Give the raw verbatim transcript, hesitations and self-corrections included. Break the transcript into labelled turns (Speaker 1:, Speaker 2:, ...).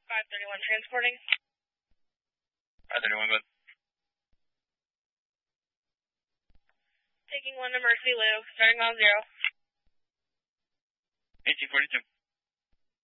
Speaker 1: five thirty-one transporting.
Speaker 2: five thirty-one, good.
Speaker 1: Taking one to Mercy Lou, starting on zero.
Speaker 2: eighteen forty-two.